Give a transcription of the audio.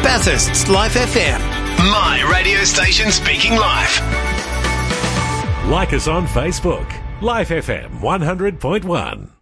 Bathurst's Life FM. My radio station speaking live. Like us on Facebook. Life FM 100.1.